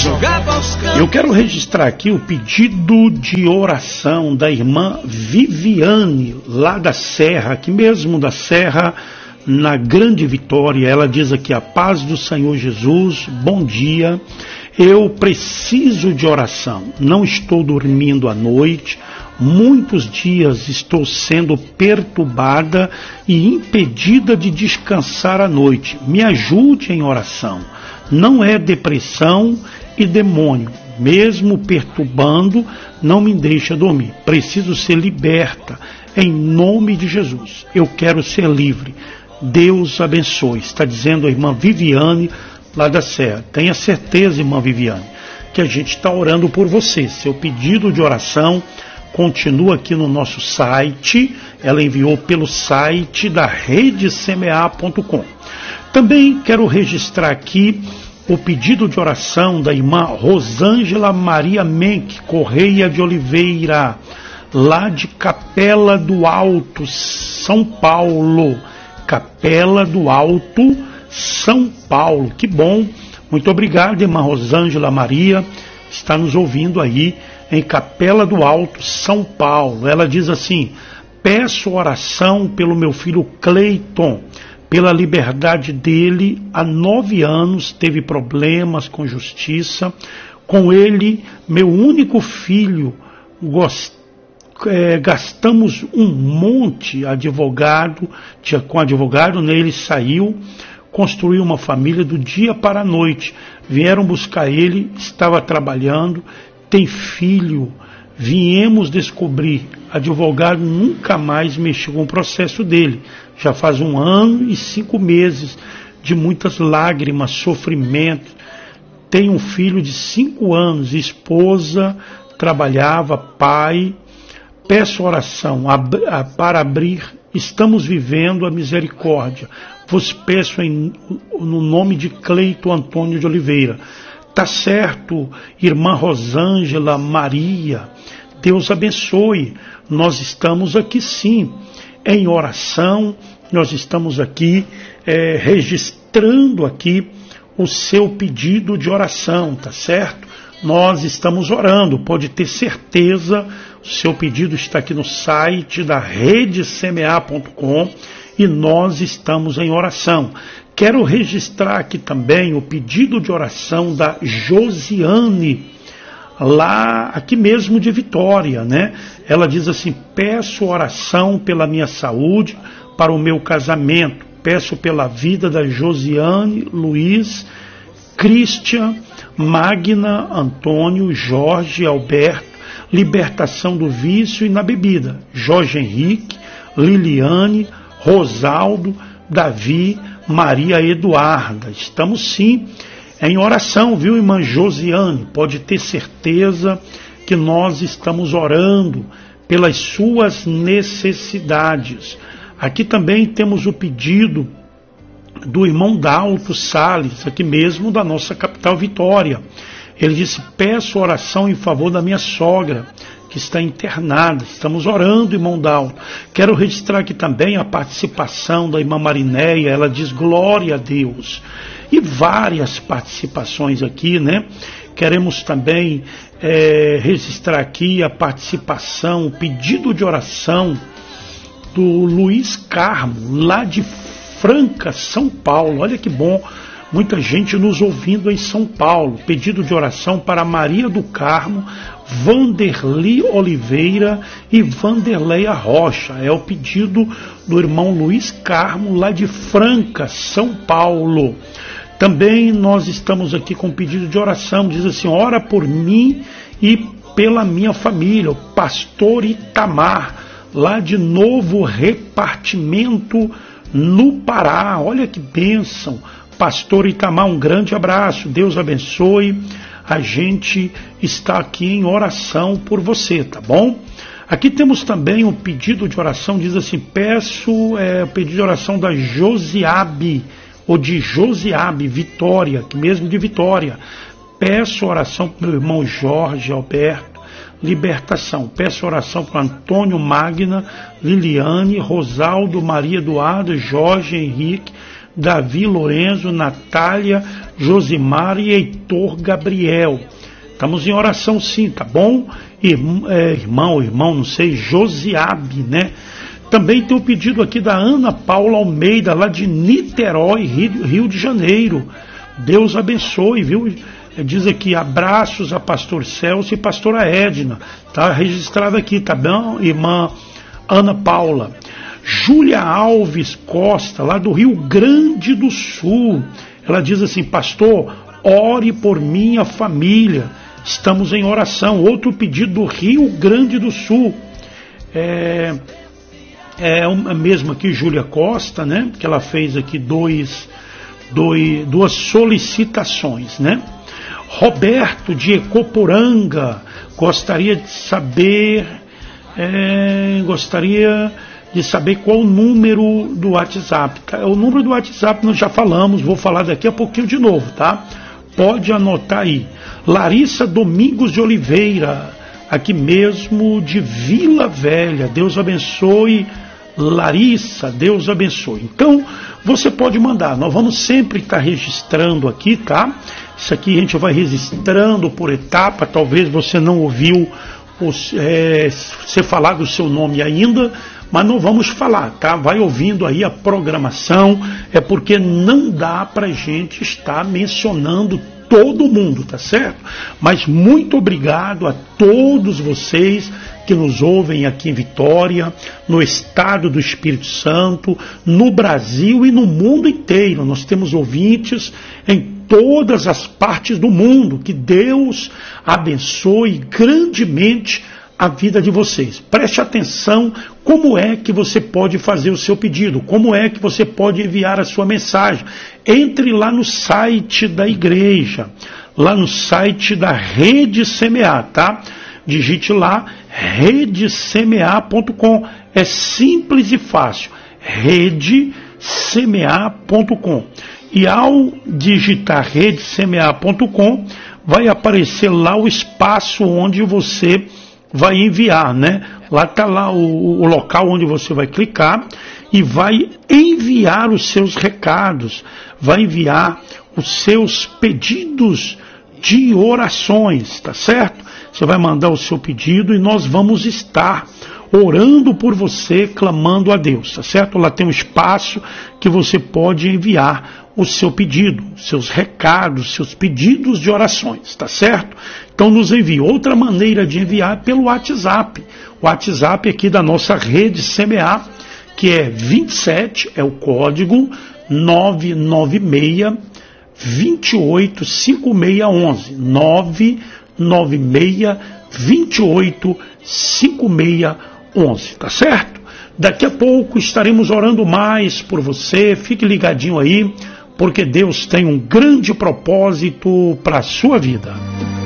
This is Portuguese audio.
Eu quero registrar aqui o pedido de oração da irmã Viviane, lá da Serra, aqui mesmo da Serra, na Grande Vitória. Ela diz aqui: a paz do Senhor Jesus, bom dia. Eu preciso de oração, não estou dormindo à noite, muitos dias estou sendo perturbada e impedida de descansar à noite. Me ajude em oração. Não é depressão e demônio, mesmo perturbando, não me deixa dormir. Preciso ser liberta, em nome de Jesus. Eu quero ser livre. Deus abençoe. Está dizendo a irmã Viviane, lá da Serra. Tenha certeza, irmã Viviane, que a gente está orando por você. Seu pedido de oração continua aqui no nosso site. Ela enviou pelo site da redecma.com. Também quero registrar aqui o pedido de oração da irmã Rosângela Maria Menck Correia de Oliveira, lá de Capela do Alto, São Paulo. Capela do Alto, São Paulo. Que bom. Muito obrigado, irmã Rosângela Maria. Está nos ouvindo aí em Capela do Alto, São Paulo. Ela diz assim: peço oração pelo meu filho Cleiton, pela liberdade dele. Há 9 anos teve problemas com justiça. Com ele, meu único filho, gastamos um monte com advogado, ele saiu, construiu uma família do dia para a noite. Vieram buscar ele, estava trabalhando, tem filho. Viemos descobrir, advogado nunca mais mexeu com o processo dele. Já faz 1 ano e 5 meses de muitas lágrimas, sofrimento. Tem um filho de 5 anos, esposa, trabalhava, pai. Peço oração para abrir. Estamos vivendo a misericórdia. Vos peço no nome de Cleito Antônio de Oliveira. Tá certo, irmã Rosângela Maria. Deus abençoe. Nós estamos aqui sim, em oração. Nós estamos aqui registrando aqui o seu pedido de oração, tá certo? Nós estamos orando, pode ter certeza. O seu pedido está aqui no site da redecma.com e nós estamos em oração. Quero registrar aqui também o pedido de oração da Josiane, lá aqui mesmo de Vitória, né? Ela diz assim: peço oração pela minha saúde, para o meu casamento. Peço pela vida da Josiane, Luiz, Cristian, Magna, Antônio, Jorge, Alberto, libertação do vício e na bebida. Jorge Henrique, Liliane, Rosaldo, Davi, Maria Eduarda. Estamos sim em oração, viu, irmã Josiane? Pode ter certeza que nós estamos orando pelas suas necessidades. Aqui também temos o pedido do irmão Dalto Salles, aqui mesmo da nossa capital Vitória. Ele disse: peço oração em favor da minha sogra, que está internada. Estamos orando, irmão Dalto. Quero registrar aqui também a participação da irmã Marinéia. Ela diz: glória a Deus. E várias participações aqui, né? Queremos também registrar aqui a participação, o pedido de oração do Luiz Carmo, lá de Franca, São Paulo. Olha que bom, muita gente nos ouvindo em São Paulo. Pedido de oração para Maria do Carmo, Vanderli Oliveira e Vanderleia Rocha. É o pedido do irmão Luiz Carmo, lá de Franca, São Paulo. Também nós estamos aqui com pedido de oração. Diz assim: ora por mim e pela minha família. O pastor Itamar, lá de Novo Repartimento, no Pará. Olha que bênção. Pastor Itamar, um grande abraço. Deus abençoe. A gente está aqui em oração por você, tá bom? Aqui temos também um pedido de oração. Diz assim: peço o pedido de oração da Josiabe, ou de Josiabe, Vitória, que mesmo de Vitória. Peço oração para o meu irmão Jorge Alberto, libertação. Peço oração para Antônio Magna, Liliane, Rosaldo, Maria Eduarda, Jorge Henrique, Davi Lorenzo, Natália, Josimar e Heitor Gabriel. Estamos em oração sim, tá bom? Irmão, não sei, Josiabe, né? Também tem o pedido aqui da Ana Paula Almeida, lá de Niterói, Rio de Janeiro. Deus abençoe, viu? Diz aqui, abraços a pastor Celso e pastora Edna. Tá registrado aqui, tá bom, irmã Ana Paula. Júlia Alves Costa, lá do Rio Grande do Sul. Ela diz assim, pastor, ore por minha família. Estamos em oração. Outro pedido do Rio Grande do Sul. A mesma aqui, Júlia Costa, né? Que ela fez aqui duas solicitações, né? Roberto de Ecoporanga gostaria de saber qual o número do WhatsApp. O número do WhatsApp nós já falamos, vou falar daqui a pouquinho de novo, tá? Pode anotar aí. Larissa Domingos de Oliveira, aqui mesmo de Vila Velha. Deus abençoe, Larissa, Deus abençoe. Então, você pode mandar, nós vamos sempre estar registrando aqui, tá? Isso aqui a gente vai registrando por etapa, talvez você não ouviu você falar do seu nome ainda, mas não vamos falar, tá? Vai ouvindo aí a programação, porque não dá pra gente estar mencionando todo mundo, tá certo? Mas muito obrigado a todos vocês que nos ouvem aqui em Vitória, no estado do Espírito Santo, no Brasil e no mundo inteiro. Nós temos ouvintes em todas as partes do mundo. Que Deus abençoe grandemente a vida de vocês. Preste atenção como é que você pode fazer o seu pedido, como é que você pode enviar a sua mensagem. Entre lá no site da igreja, lá no site da Rede Semear, tá? Digite lá, redesemear.com. É simples e fácil, redesemear.com. E ao digitar redesemear.com, vai aparecer lá o espaço onde você vai enviar, né? Lá está lá o local onde você vai clicar e vai enviar os seus recados, vai enviar os seus pedidos de orações, tá certo? Você vai mandar o seu pedido e nós vamos estar orando por você, clamando a Deus, tá certo? Lá tem um espaço que você pode enviar o seu pedido, seus recados, seus pedidos de orações, tá certo? Então nos envie. Outra maneira de enviar é pelo WhatsApp. O WhatsApp aqui da nossa Rede Semear, que é 27, é o código 996 28 5611, 996 28 5611, tá certo? Daqui a pouco estaremos orando mais por você, fique ligadinho aí, porque Deus tem um grande propósito para a sua vida.